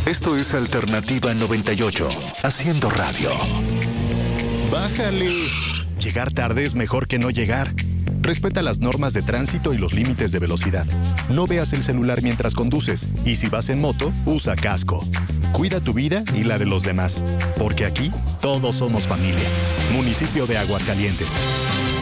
Esto es Alternativa 98, haciendo radio. Bájale. Llegar tarde es mejor que no llegar. Respeta las normas de tránsito y los límites de velocidad. No veas el celular mientras conduces. Y si vas en moto, usa casco. Cuida tu vida y la de los demás. Porque aquí, todos somos familia. Municipio de Aguascalientes.